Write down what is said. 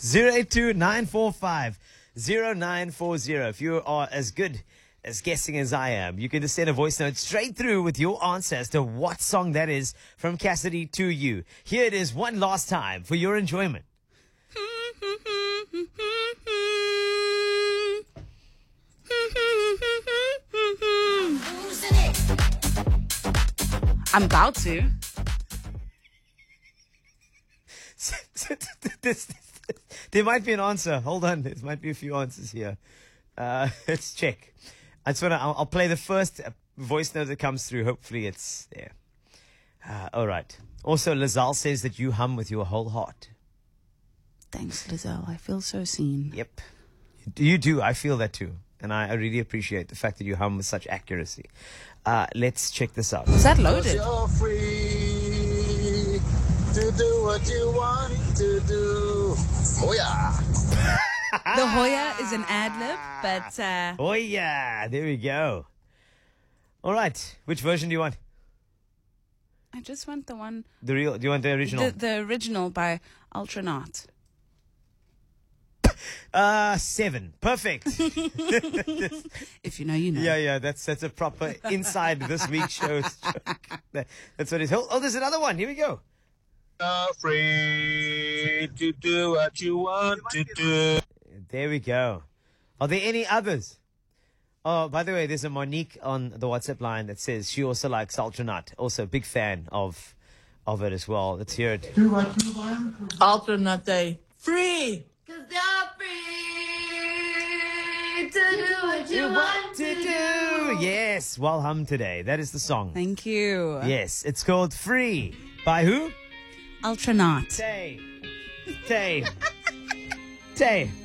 082-945-0940. If you are as good as guessing as I am, you can just send a voice note straight through with your answer as to what song that is from Cassidy to you. Here it is one last time for your enjoyment. I'm about to. There might be an answer. Hold on. There might be a few answers here. Let's check. I'll play the first voice note that comes through. Hopefully it's there. All right. Also, Lizelle says that you hum with your whole heart. Thanks, Lizelle. I feel so seen. Yep. You do. I feel that too. And I really appreciate the fact that you hum with such accuracy. Let's check this out. Was that loaded? You're free to do what you want to do. Oh yeah. The Hoya is an ad-lib, but... Oh, yeah. There we go. All right. Which version do you want? I just want the one... Do you want the original? The original by Ultranaut. 7. Perfect. If you know, you know. Yeah. That's a proper inside this week's show joke. That's what it is. Oh, there's another one. Here we go. You're free to do what you want to do. There we go. Are there any others? Oh, by the way, there's a Monique on the WhatsApp line that says she also likes Ultranaut. Also a big fan of it as well. Let's hear it. Do what you want. Alternate day. Free! Cause you're free to do what you want to do. Yes, well hum today. That is the song. Thank you. Yes, it's called Free. By who? Ultranaut. Tay.